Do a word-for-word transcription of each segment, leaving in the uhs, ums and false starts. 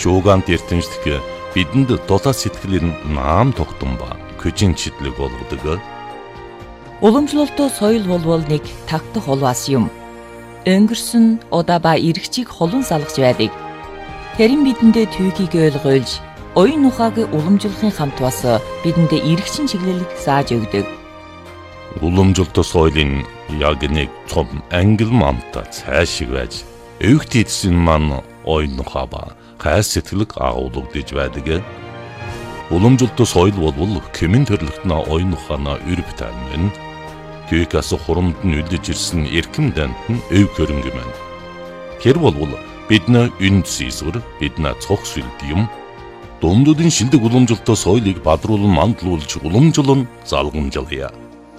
шуугаант эрдэмшлэг бидэнд дулаан сэтгэлийн наам тогтсон ба көжин чидлэг болгодог. Уламжлалтаа соёл болвол нэг тагтах улваас юм. Өнгөрсөн удаа ба эргчийг холон салгаж байдаг. Тэрэн бидэндээ түүхийг ойлгуулж, оюун ухааг уламжлахын хамт бас бидэндээ эргчин чиглэлийг зааж өгдөг. Уламжлалт соёлын яг нэг том ангил мамта цаашиг байж, өвгт эдсэн маань оюун ухаа ба хайр сэтгэлийг агуулгадж байдаг. Уламжлалт соёл болвол хэмээн төрлөختнө оюун ухаанаа өрөв таймын түүхээс хурамд нь үлдэж ирсэн эрхэм дант нь өв хөрөнгө мэн. Тэр болвол бидний үнд сийсвэр бидний цог сүлд юм. Дундуудын шилдэг уламжлалт соёлыг бадруулан мандлуулж уламжлан залгамжлая.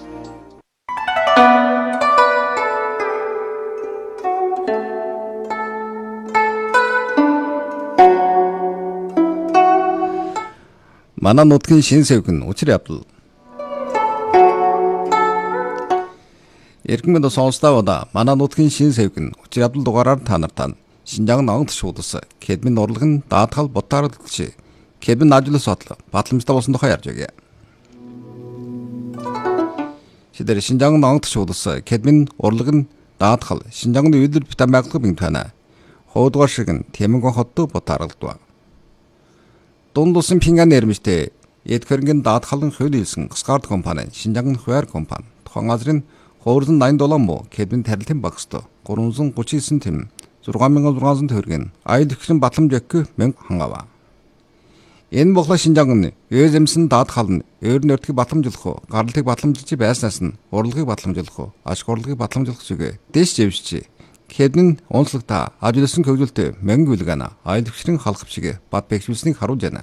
Манай нутгийн шин сэвгэн учир явдал. Эрхэм мэнд сонсдоо да манай нутгийн шин сэвгэн учир явдал дугаараар та нартай Шинжаан ногт шуудас Кедмийн урлагын даатгал ботаарлагч Кедмийн ажлын сотло батламжтай болсон тухай ярьж өгье. Шидэр Шинжаан ногт шуудас Кедмийн урлагын даатгал Шинжааны үйлдвэр битэн байгууллага бин тана хоодгоор шигэн Тэмэнгон хоттой ботаарлагдаг. Дундуусын пинган нэрмжтэй эд хөрөнгөний даатгалын хууль хэлсэн Гасгард компани Шинжаан хуваар компани тухайн газрын хуурсан найман долоон муу Кедмийн тарилтын багсто гуравсан гучин девять тэм зургаан мянган зургаан төгрөгийн аял ихсэн батламж өгөх мянга хангава. Энэ боглоо Шинжааны өөзэмсэн даатгал нь өөр нөртгийг батламжлах, гарлыг батламжилж байснаас нь урлагийг батламжлах, ашиг урлагийг батламжлах зүгээ дэш жившчи. Кедмийн онцлогта ажилласан хөгжилтэй мянга үлгана аял ихсэн халах шиг бат бэхжүүлснийг харуулж байна.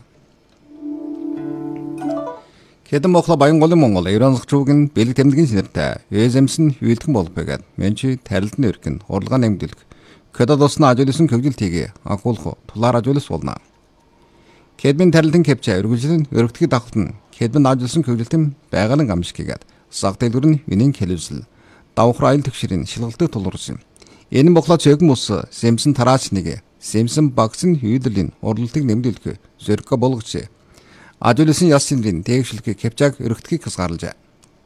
Кедмийн боглоо Баянголын Монгол Евронзах чуугийн бэлэг тэмдгийн синэртэй өөзэмсэн үйлдхэн болох байгаад менчи тарилтны өргөн урлагаа нэмдэлг Кедадосны ажилласан хөгжилтийг агуулах тулаар ажиллас болно. Кедмийн тарилтын кэпчэ өргөжлөн өргөдгийг давхтан Кедмийн ажилласан хөгжилтийн байгалийн амжиггээд саг дэлгүр нь винийн хэлэлсэл давхар аял төгшрийн шилгэлтийг тулгарсан. Энэ боглоо цэгэн ус Сэмсэн тараач нэг Сэмсэн багсын хүйдлийн урлалтыг нэмдэлг зөргө болгоч. Ажилласан яс синдрийн дээгшлэгийг кэпчаг өргөдгийг хасгаарлаа.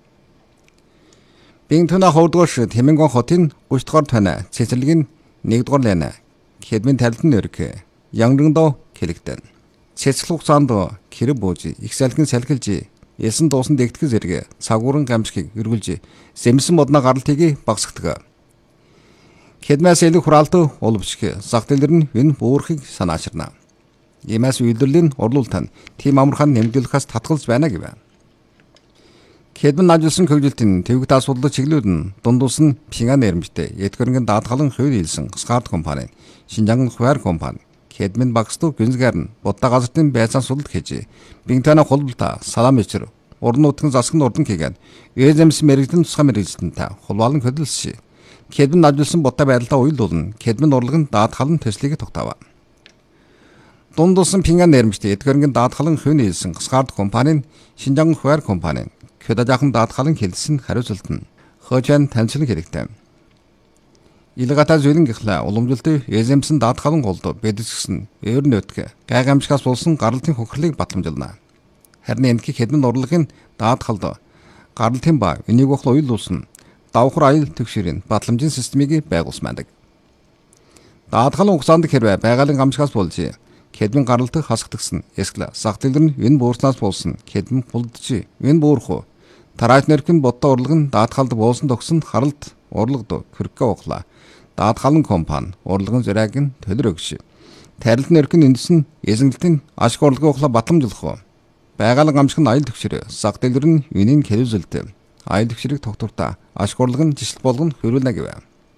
Бинтона хоордгош Тэмэнгон хотын гуйч дугаар тана цэцэрлэгийн нэгдүгээр лайна Кедмийн тарилтын өрг янгрындоо хэлэгдэн. Цэцлэг хугацаанд кэр бууж их салхин салхилж ялсан дуусан дэгтгэх зэрэг цагууран гамшигыг өргөлж Сэмсэн модны гаралтыг багсагдаг. Кедмээс элэг хураалт улбшиг зах дэлгэр нь энэ буурхыг санаачирна. Иймээс үйлдвэрлэлийн урлуултан тийм амархан нэмэгдүүлэхээс татгалж байна гэв. Кедмийн ажилласан хөгжилтийн төвөгт асуудлыг чиглүүлд нь дундус нь пинган нэрмжтэй эд хөрөнгөний даатгалын хууль хэлсэн Гасгард компани Шинжаан хуваар компани Кедмийн багсдуу гүнзгийр нь будаа газрын байцаан судалт хийж бинтана холболта салам ичэр уран нутгийн засгийн урдан хийгээд өөзэмс мэрэгдэн тусгай мэрэгжлэнтэй хулбаалan хөдөлсөн. Кедмийн ажилласан будаа байралтаа уйлдуулна Кедмийн урлагын даатгалын төслийг тогтоов. Дундуусан пинган нэрмжтэй эд хөрөнгөний даатгалын хууль хэлсэн Гасгард компани Шинжаан хуваар компани Кедажахан даатгалын хэлсэн хариуцлалт нь хожаан таньчлан хэрэгтэй. Илгата зүйлэн гихлэ уламжлалт эзэмсэн даатгалын голд бэдэсгсэн өөр нөтг гайхамшигаас болсон гаралтын хохирлыг батламжилна. Харин энэхий Кедмийн урлагийн даатгалд гаралтын ба энийг охлоо уйлуулсан давхар аял төгшрийн батламжийн системийг байгуулсан байдаг. Даатгалын хугацаанд хэрвээ байгалийн гамшигаас болж Кедмийн гаралт хасагдсан эсвэл сах дэлгэр нь энэ буурснаас болсон Кедмийн булдж энэ буурах тараач нэрхэн боддоо урлагын даатгалд буулсан тогсон харалт урлагд хөргөө углаа. Даатгалын компани урлагын зураг нь төлөр өгш. Тарилт нэрхэн эндс нь эзэнгэлтийн ашиг урлагын углаа батламжлах. Байгалийн гамшиг нь аял төгшрөө сах дэлгэр нь винийн хэлэлзэлтэй аял төгшрийг тогтворта ашиг урлагын жишл болгоно хөрүүлнэ гэв.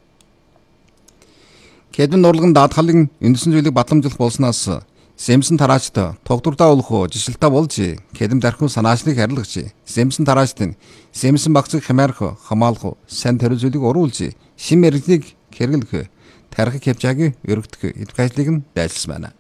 Кедмийн урлагын даатгалын эндсэн зүйлийг батламжлах болсноос Сэмсэн тараачд тогтвордоо болох жишэлтэй болж Кедм дархин санаачлыг харилгач. Сэмсэн тараачд нь Сэмсэн багцыг хямаарах, хамаалах, сайн төрөл зүйлийг уруулж, шин мэрэгжлийг хэрэглэх, тархи кэпчагийн өргөдөх эдгээрийг нь дайжилсан байна.